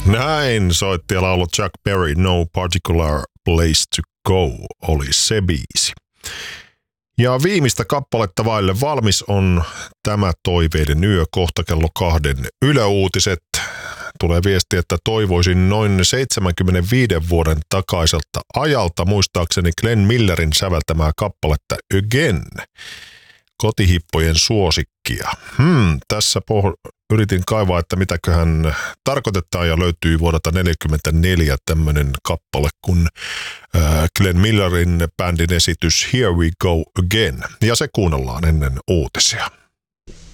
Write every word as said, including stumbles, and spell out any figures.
Näin soitti ja laulu Chuck Berry, No Particular Place to Go oli se biisi. Ja viimeistä kappaletta vaille valmis on tämä Toiveiden yö, kohta kello kahden yläuutiset. Tulee viesti, että toivoisin noin seitsemänkymmentäviisi vuoden takaiselta ajalta muistaakseni Glenn Millerin säveltämää kappaletta Again, kotihippojen suosikkia. Hmm, tässä poh- yritin kaivaa, että mitäköhän tarkoitetaan ja löytyy vuodelta neljäkymmentäneljä tämmöinen kappale kuin äh, Glenn Millerin bändin esitys Here We Go Again. Ja se kuunnellaan ennen uutisia.